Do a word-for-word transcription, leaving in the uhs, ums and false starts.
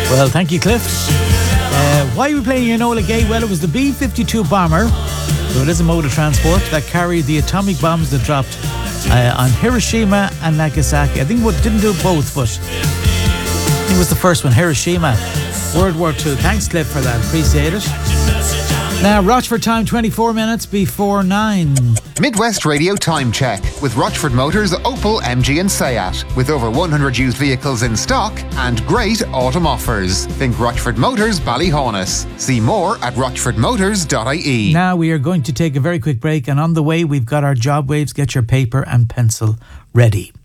Well, thank you, Cliff. Uh, why are we playing Enola Gay? Well, it was the B fifty-two bomber, so it is a mode of transport, that carried the atomic bombs that dropped uh, on Hiroshima and Nagasaki. I think it didn't do both, but I think it was the first one, Hiroshima, World War Two. Thanks, Cliff, for that. Appreciate it. Now, Rochford time, twenty-four minutes before nine. Midwest Radio Time Check with Rochford Motors, Opel, M G and Seat. With over one hundred used vehicles in stock and great autumn offers. Think Rochford Motors, Ballyhonus. See more at rochford motors dot I E. Now we are going to take a very quick break, and on the way we've got our job waves. Get your paper and pencil ready.